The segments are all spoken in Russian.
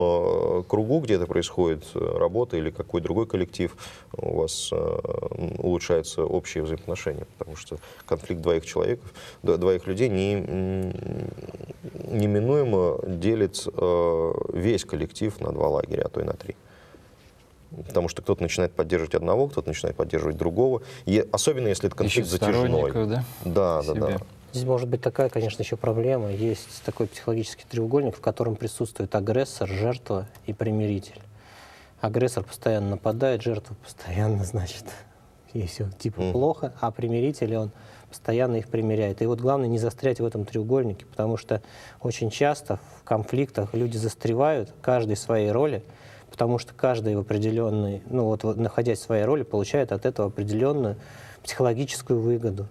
кругу, где это происходит, работа или какой другой коллектив, у вас улучшаются общие взаимоотношения, потому что конфликт двоих людей неминуемо делит весь коллектив на два лагеря, а то и на три. Потому что кто-то начинает поддерживать одного, кто-то начинает поддерживать другого. И особенно если это конфликт затяжной. Да? Да. Здесь может быть такая, конечно, еще проблема. Есть такой психологический треугольник, в котором присутствует агрессор, жертва и примиритель. Агрессор постоянно нападает, жертва постоянно, значит, ей все типа плохо, а примиритель, он постоянно их примиряет. И вот главное не застрять в этом треугольнике, потому что очень часто в конфликтах люди застревают, каждый в своей роли, потому что каждый в определенной, находясь в своей роли, получает от этого определенную психологическую выгоду.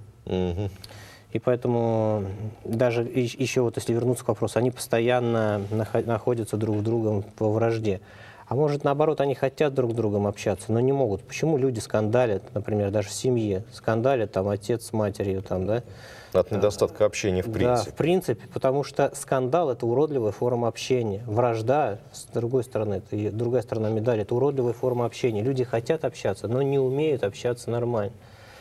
И поэтому даже еще вот если вернуться к вопросу, они постоянно находятся друг с другом во вражде. А может, наоборот, они хотят друг с другом общаться, но не могут. Почему люди скандалят, например, даже в семье? Скандалят там отец с матерью, там, да? От недостатка общения в принципе. Да, в принципе, потому что скандал — это уродливая форма общения. Вражда, с другой стороны, это другая сторона медали, это уродливая форма общения. Люди хотят общаться, но не умеют общаться нормально.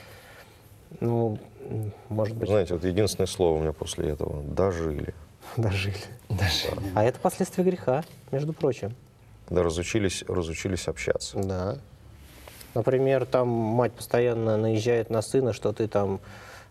Ну, может быть... Знаете, вот единственное слово у меня после этого — дожили. Дожили. А это последствия греха, между прочим. Когда разучились общаться. Да. Например, там мать постоянно наезжает на сына, что ты там,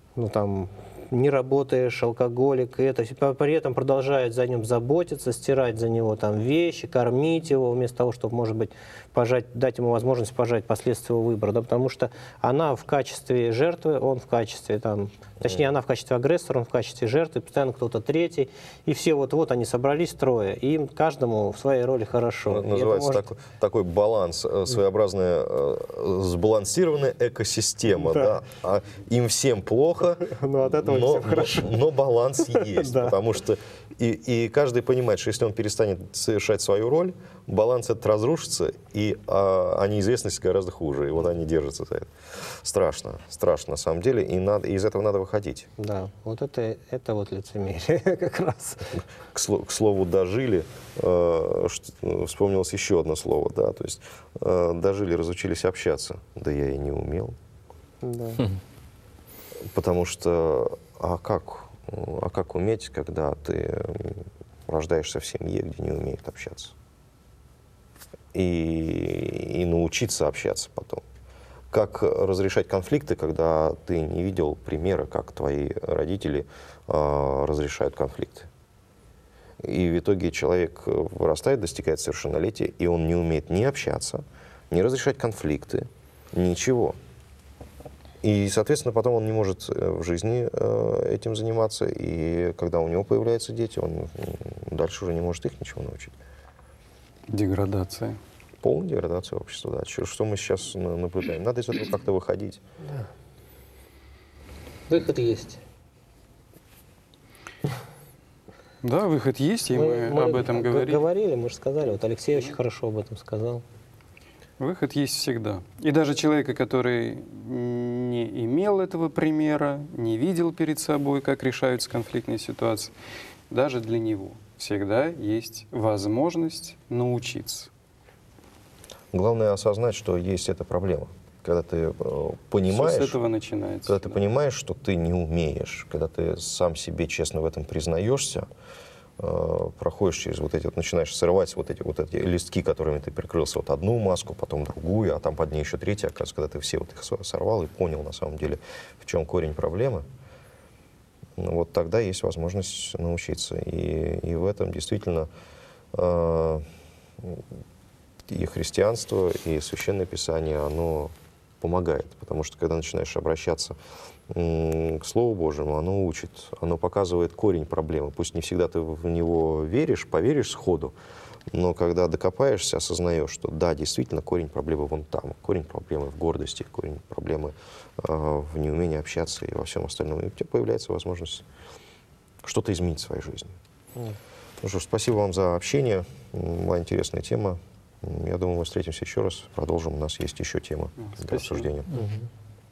не работаешь, алкоголик, и это. При этом продолжает за ним заботиться, стирать за него там вещи, кормить его, вместо того, чтобы, может быть, дать ему возможность пожать последствия его выбора. Да, потому что она в качестве жертвы, он в качестве точнее, она в качестве агрессора, он в качестве жертвы, постоянно кто-то третий. И все вот они собрались трое, и им каждому в своей роли хорошо. Называется такой баланс, своеобразная сбалансированная экосистема. Да. А им всем плохо, но баланс есть. Потому что и каждый понимает, что если он перестанет совершать свою роль, баланс этот разрушится, а неизвестность гораздо хуже. И вот они держатся за это. Страшно на самом деле, и из этого надо выходить. Да, вот это вот лицемерие как раз. К слову, дожили, вспомнилось еще одно слово, да, то есть дожили, разучились общаться. Да я и не умел. Да. Потому что, а как уметь, когда ты рождаешься в семье, где не умеют общаться? И научиться общаться потом. Как разрешать конфликты, когда ты не видел примера, как твои родители разрешают конфликты. И в итоге человек вырастает, достигает совершеннолетия, и он не умеет ни общаться, ни разрешать конфликты, ничего. И, соответственно, потом он не может в жизни этим заниматься, и когда у него появляются дети, он дальше уже не может их ничего научить. Деградация. Полная деградация общества, да. Что мы сейчас наблюдаем. Надо из этого как-то выходить. Да. Выход есть. Да, выход есть, и мы об этом говорили. Мы же сказали, вот Алексей очень хорошо об этом сказал. Выход есть всегда. И даже человека, который не имел этого примера, не видел перед собой, как решаются конфликтные ситуации, даже для него всегда есть возможность научиться. Главное осознать, что есть эта проблема. Когда ты понимаешь, все с этого начинается. Когда ты понимаешь, что ты не умеешь, когда ты сам себе честно в этом признаешься, проходишь через начинаешь срывать вот эти листки, которыми ты прикрылся, вот одну маску, потом другую, а там под ней еще третья, оказывается, когда ты все вот их сорвал и понял на самом деле, в чем корень проблемы, вот тогда есть возможность научиться. И в этом действительно и христианство, и Священное Писание, оно помогает. Потому что когда начинаешь обращаться к Слову Божьему, оно учит, оно показывает корень проблемы. Пусть не всегда ты в него поверишь сходу, но когда докопаешься, осознаешь, что да, действительно, корень проблемы вон там, корень проблемы в гордости, корень проблемы в неумении общаться и во всем остальном. И у тебя появляется возможность что-то изменить в своей жизни. Ну что ж, спасибо вам за общение. Была интересная тема. Я думаю, мы встретимся еще раз, продолжим. У нас есть еще тема для обсуждения.